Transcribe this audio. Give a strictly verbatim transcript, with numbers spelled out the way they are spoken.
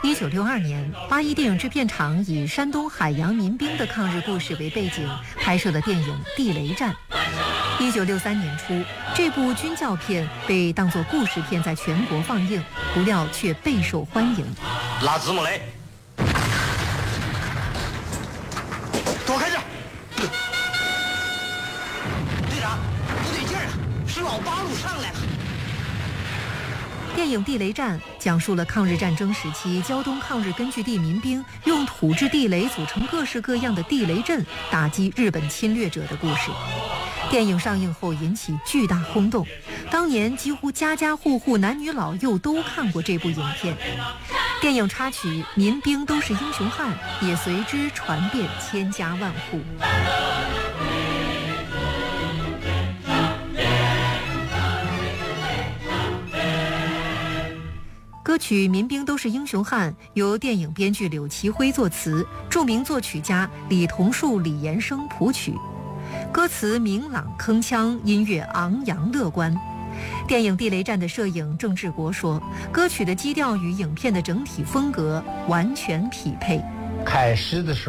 一九六二年，八一电影制片厂以山东海洋民兵的抗日故事为背景拍摄的电影《地雷战》。一九六三年初，这部军教片被当作故事片在全国放映，不料却备受欢迎。 拉字幕雷，躲开这！队长，不对劲儿啊，是老八路上来了。 电影《地雷战》讲述了抗日战争时期胶东抗日根据地民兵用土制地雷组成各式各样的地雷阵，打击日本侵略者的故事。电影上映后引起巨大轰动，当年几乎家家户户男女老幼都看过这部影片。电影插曲《民兵都是英雄汉》也随之传遍千家万户。歌曲《民兵都是英雄汉》由电影编剧柳其辉作词，著名作曲家李桐树、李延生谱曲。歌词明朗铿锵，音乐昂扬乐观。电影《地雷战》的摄影郑志国说，歌曲的基调与影片的整体风格完全匹配。 开始的时候